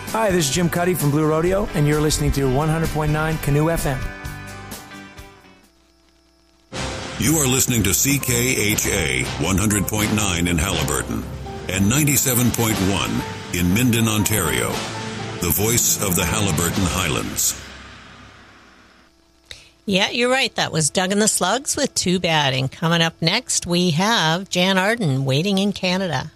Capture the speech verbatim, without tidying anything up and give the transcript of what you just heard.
Hi, this is Jim Cuddy from Blue Rodeo, and you're listening to one hundred point nine Canoe F M. You are listening to C K H A one hundred point nine in Halliburton and ninety-seven point one in Minden, Ontario, the voice of the Halliburton Highlands. Yeah, you're right. That was Doug and the Slugs with Too Bad. And coming up next, we have Jan Arden, Waiting in Canada.